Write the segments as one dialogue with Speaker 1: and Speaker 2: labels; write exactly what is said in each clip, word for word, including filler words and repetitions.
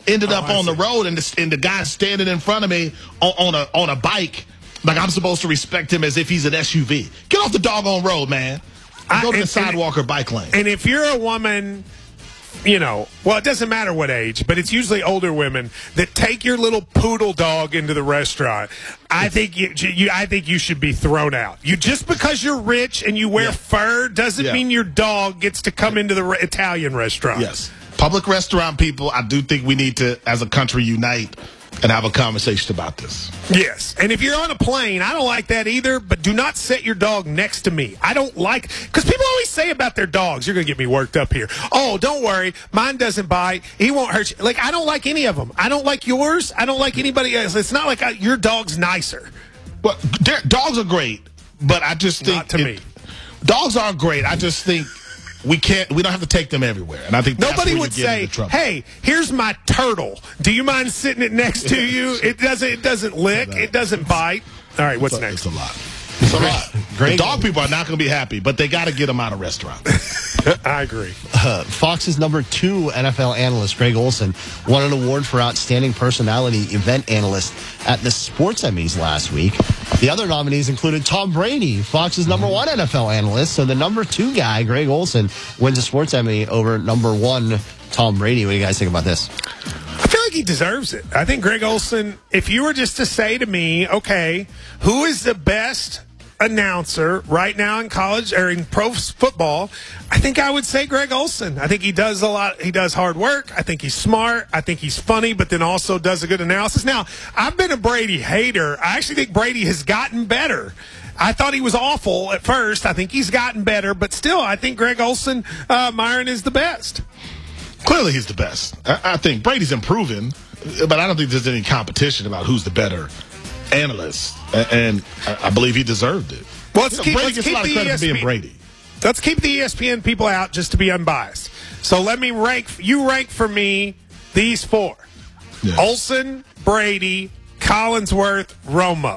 Speaker 1: ended
Speaker 2: oh,
Speaker 1: up
Speaker 2: I
Speaker 1: on
Speaker 2: see.
Speaker 1: the road, and the, and the guy standing in front of me on, on a on a bike, like I'm supposed to respect him as if he's an S U V. Get off the doggone road, man. I, go to
Speaker 2: and,
Speaker 1: the sidewalk
Speaker 2: and,
Speaker 1: or bike lane.
Speaker 2: And if you're a woman, you know, well, it doesn't matter what age, but it's usually older women that take your little poodle dog into the restaurant. I think you, you I think you should be thrown out. You just because you're rich and you wear
Speaker 1: yeah.
Speaker 2: fur doesn't
Speaker 1: yeah.
Speaker 2: mean your dog gets to come into the re- Italian restaurant.
Speaker 1: Yes. Public restaurant people, I do think we need to, as a country, unite and have a conversation about this.
Speaker 2: Yes. And if you're on a plane, I don't like that either, but do not set your dog next to me. I don't like, because people always say about their dogs, you're going to get me worked up here. Oh, don't worry. Mine doesn't bite. He won't hurt you. Like, I don't like any of them. I don't like yours. I don't like anybody else. It's not like I, your dog's nicer.
Speaker 1: Well, dogs are great, but I just think.
Speaker 2: Not to
Speaker 1: it,
Speaker 2: me.
Speaker 1: Dogs are great. I just think. We can't. We don't have to take them everywhere, and I think that's
Speaker 2: nobody
Speaker 1: where
Speaker 2: would
Speaker 1: you get
Speaker 2: say,
Speaker 1: into trouble.
Speaker 2: "Hey, here's my turtle. Do you mind sitting it next to you? It doesn't. It doesn't lick. It doesn't bite." All right, what's
Speaker 1: it's a,
Speaker 2: next?
Speaker 1: It's a lot. It's a lot. The dog people are not going to be happy, but they got to get them out of restaurants.
Speaker 2: I agree.
Speaker 3: Uh, Fox's number two N F L analyst, Greg Olsen, won an award for Outstanding Personality Event Analyst at the Sports Emmys last week. The other nominees included Tom Brady, Fox's number one N F L analyst. So the number two guy, Greg Olsen, wins a Sports Emmy over number one Tom Brady. What do you guys think about this?
Speaker 2: I feel like he deserves it. I think Greg Olsen, if you were just to say to me, okay, who is the best announcer right now in college or in pro football, I think I would say Greg Olsen. I think he does a lot. He does hard work. I think he's smart. I think he's funny, but then also does a good analysis. Now, I've been a Brady hater. I actually think Brady has gotten better. I thought he was awful at first. I think he's gotten better, but still, I think Greg Olsen, uh, Myron, is the best.
Speaker 1: Clearly, he's the best. I, I think Brady's improving, but I don't think there's any competition about who's the better analyst, and I believe he deserved it.
Speaker 2: Well, let's
Speaker 1: you know,
Speaker 2: keep,
Speaker 1: Brady
Speaker 2: let's
Speaker 1: gets
Speaker 2: keep
Speaker 1: a lot of
Speaker 2: the
Speaker 1: credit
Speaker 2: E S P N.
Speaker 1: for being Brady.
Speaker 2: Let's keep the E S P N people out just to be unbiased. So let me rank. You rank for me these four:
Speaker 1: Yes.
Speaker 2: Olsen, Brady, Collinsworth, Romo.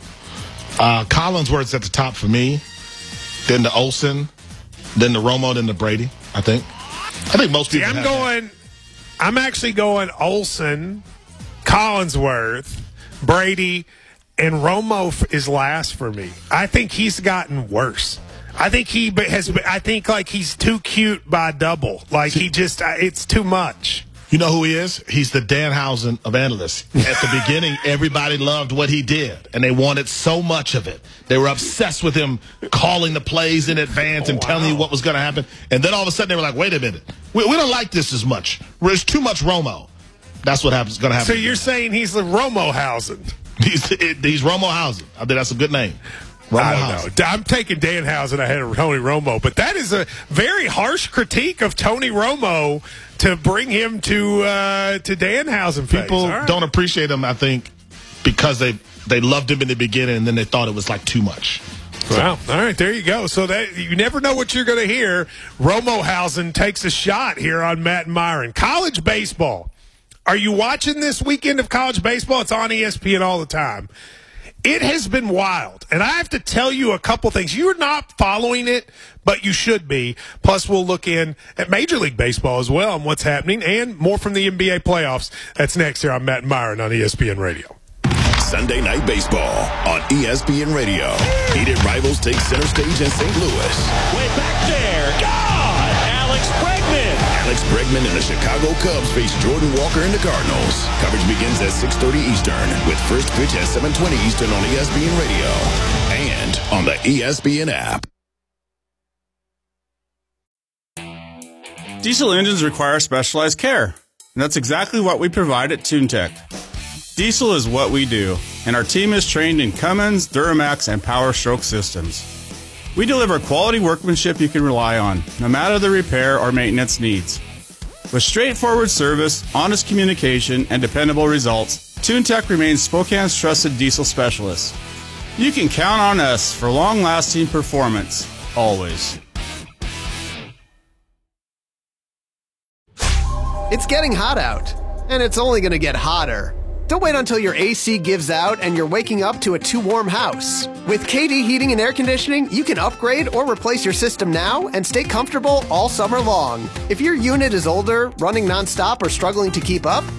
Speaker 1: Uh, Collinsworth's at the top for me. Then the Olsen, then the Romo, then the Brady. I think. I think most people.
Speaker 2: See, I'm
Speaker 1: have
Speaker 2: going.
Speaker 1: That.
Speaker 2: I'm actually going Olsen, Collinsworth, Brady, and Romo is last for me. I think he's gotten worse. I think he has. I think like he's too cute by double. Like he just. It's too much.
Speaker 1: You know who he is? He's the Danhausen of analysts. At the beginning, everybody loved what he did, and they wanted so much of it. They were obsessed with him calling the plays in advance
Speaker 2: oh,
Speaker 1: and
Speaker 2: wow.
Speaker 1: telling you what was going to happen. And then all of a sudden, they were like, wait a minute. We, we don't like this as much. There's too much Romo. That's what happens. Going to happen.
Speaker 2: So you're saying he's the Romohausen?
Speaker 1: He's, he's Romohausen. I think that's a good name.
Speaker 2: I don't know. I'm taking Danhausen ahead of Tony Romo, but that is a very harsh critique of Tony Romo to bring him to uh, to Danhausen.
Speaker 1: People
Speaker 2: right.
Speaker 1: don't appreciate him, I think, because they they loved him in the beginning and then they thought it was like too much.
Speaker 2: Wow. All right, there you go. So that you never know what you're going to hear. Romohausen takes a shot here on Matt and Myron. College baseball. Are you watching this weekend of college baseball? It's on E S P N all the time. It has been wild, and I have to tell you a couple things. You're not following it, but you should be. Plus, we'll look in at Major League Baseball as well and what's happening, and more from the N B A playoffs. That's next here on Matt and Myron on E S P N Radio.
Speaker 4: Sunday Night Baseball on E S P N Radio. Heated rivals take center stage in Saint Louis.
Speaker 5: Way back there. God! Alex Bregman.
Speaker 4: Alex Bregman and the Chicago Cubs face Jordan Walker and the Cardinals. Coverage begins at six thirty Eastern with first pitch at seven twenty Eastern on E S P N Radio and on the E S P N app.
Speaker 6: Diesel engines require specialized care, and that's exactly what we provide at TuneTech. Diesel is what we do, and our team is trained in Cummins, Duramax, and Power Stroke systems. We deliver quality workmanship you can rely on, no matter the repair or maintenance needs. With straightforward service, honest communication, and dependable results, TuneTech remains Spokane's trusted diesel specialist. You can count on us for long-lasting performance, always.
Speaker 7: It's getting hot out, and it's only going to get hotter. Don't wait until your A C gives out and you're waking up to a too warm house. With K D Heating and Air Conditioning, you can upgrade or replace your system now and stay comfortable all summer long. If your unit is older, running nonstop, or struggling to keep up,